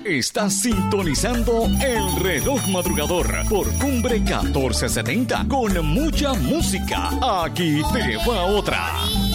Estás sintonizando el reloj madrugador por Cumbre 1470 con mucha música. Aquí te va otra.